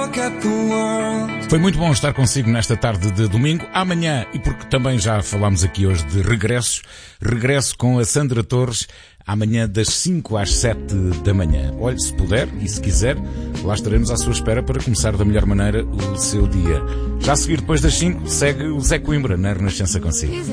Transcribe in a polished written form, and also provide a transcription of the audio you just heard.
Foi muito bom estar consigo nesta tarde de domingo. Amanhã, e porque também já falámos aqui hoje de regresso com a Sandra Torres, amanhã das 5 às 7 da manhã. Olhe, se puder e se quiser, lá estaremos à sua espera para começar da melhor maneira o seu dia. Já a seguir, depois das 5, segue o Zé Coimbra na Renascença consigo.